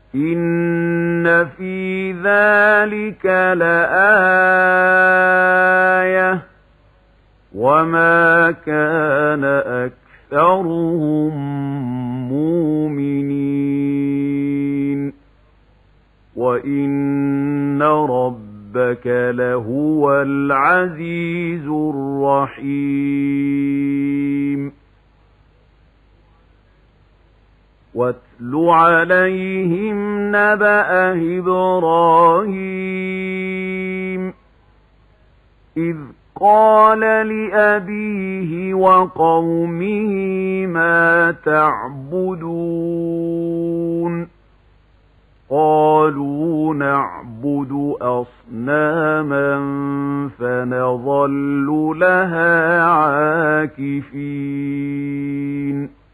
إن في ذلك لآية وما كان أكثرهم مؤمنين وإن ربك لهو العزيز الرحيم واتل عليهم نبأ إبراهيم إذ قال لأبيه وقومه ما تعبدون قالوا نعبد أصناما فنظل لها عاكفين